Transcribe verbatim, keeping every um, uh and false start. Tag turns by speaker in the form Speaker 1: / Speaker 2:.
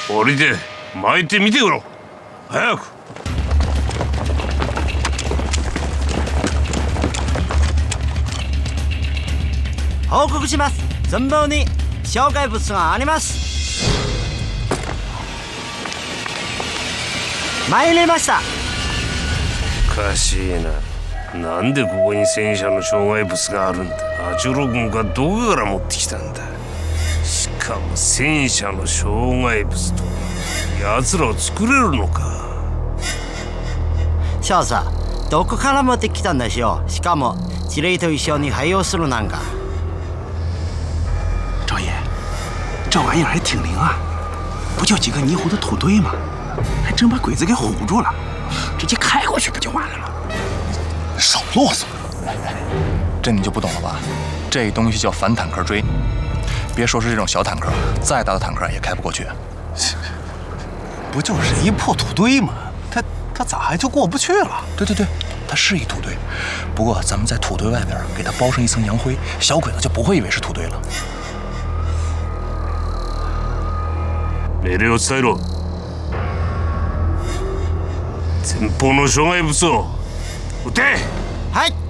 Speaker 1: 降りて巻いてみてよろ。早く。
Speaker 2: 報告します。前方に障害物があります。参りました。
Speaker 1: おかしいな。なんでここに戦車の障害物があるんだ。八郎軍がどこから持ってきたんだ。しかも戦車の障害物と奴らを作れるのか。
Speaker 2: 少佐、どこから持ってきたんでしょう。しかも地雷と一緒に配用するなんか。
Speaker 3: 赵爷，这玩意儿还挺灵啊，不就几个泥糊的土堆吗？还真把鬼子给唬住了，直接开过去不就完了吗？
Speaker 4: 少啰嗦，这你就不懂了吧？这东西叫反坦克锥，别说是这种小坦克，再大的坦克也开不过去。
Speaker 5: 不就是一破土堆吗？他他咋还就过不去了？
Speaker 4: 对对对，它是一土堆，不过咱们在土堆外边给它包上一层洋灰，小鬼子就不会以为是土堆了。
Speaker 1: 命令を伝えろ。前方の障害物を撃て。
Speaker 2: はい。